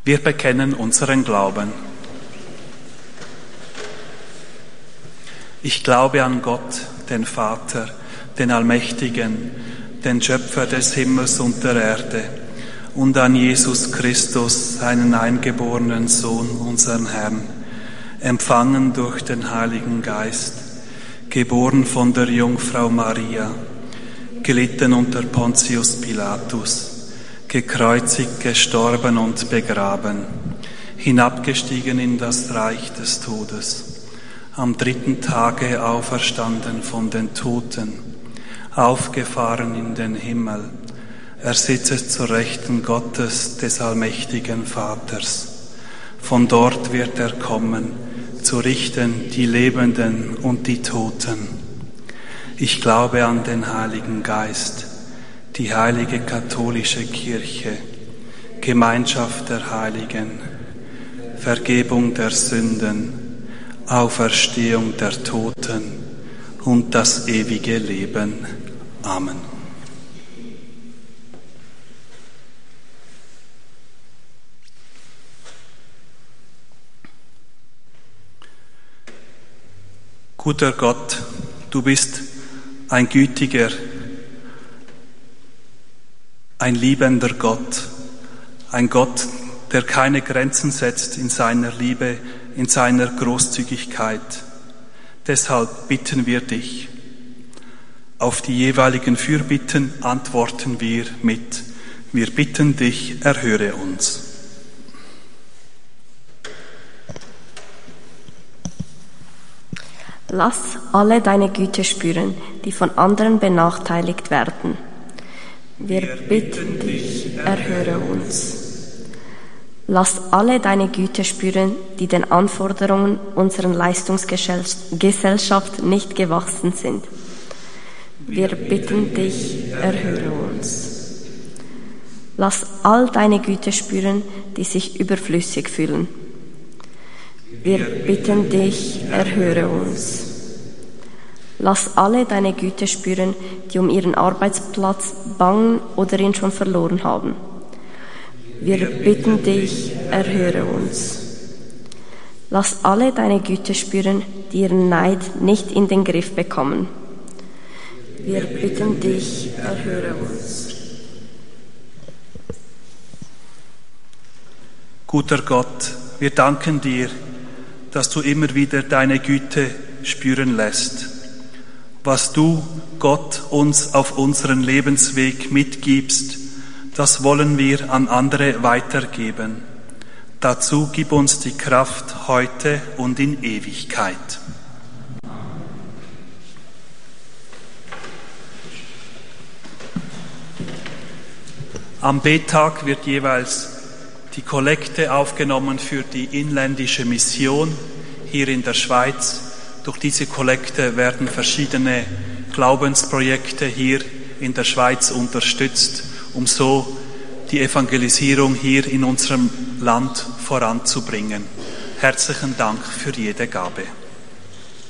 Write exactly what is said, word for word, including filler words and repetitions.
Wir bekennen unseren Glauben. Ich glaube an Gott, den Vater, den Allmächtigen, den Schöpfer des Himmels und der Erde, und an Jesus Christus, seinen eingeborenen Sohn, unseren Herrn, empfangen durch den Heiligen Geist, geboren von der Jungfrau Maria, gelitten unter Pontius Pilatus, gekreuzigt, gestorben und begraben, hinabgestiegen in das Reich des Todes, am dritten Tage auferstanden von den Toten, aufgefahren in den Himmel, er sitzt zur Rechten Gottes des allmächtigen Vaters. Von dort wird er kommen, zu richten die Lebenden und die Toten. Ich glaube an den Heiligen Geist, die heilige katholische Kirche, Gemeinschaft der Heiligen, Vergebung der Sünden, Auferstehung der Toten und das ewige Leben. Amen. Guter Gott, du bist ein gütiger, ein liebender Gott, ein Gott, der keine Grenzen setzt in seiner Liebe, in seiner Großzügigkeit. Deshalb bitten wir dich. Auf die jeweiligen Fürbitten antworten wir mit: Wir bitten dich, erhöre uns. Lass alle deine Güte spüren, die von anderen benachteiligt werden. Wir bitten dich, erhöre uns. Lass alle deine Güte spüren, die den Anforderungen unserer Leistungsgesellschaft nicht gewachsen sind. Wir bitten dich, erhöre uns. Lass all deine Güte spüren, die sich überflüssig fühlen. Wir bitten dich, erhöre uns. Lass alle deine Güte spüren, die um ihren Arbeitsplatz bangen oder ihn schon verloren haben. Wir bitten dich, erhöre uns. Lass alle deine Güte spüren, die ihren Neid nicht in den Griff bekommen. Wir bitten dich, erhöre uns. Guter Gott, wir danken dir, dass du immer wieder deine Güte spüren lässt. Was du, Gott, uns auf unseren Lebensweg mitgibst, das wollen wir an andere weitergeben. Dazu gib uns die Kraft heute und in Ewigkeit. Am Betag wird jeweils die Kollekte aufgenommen für die inländische Mission hier in der Schweiz. Durch diese Kollekte werden verschiedene Glaubensprojekte hier in der Schweiz unterstützt, um so die Evangelisierung hier in unserem Land voranzubringen. Herzlichen Dank für jede Gabe.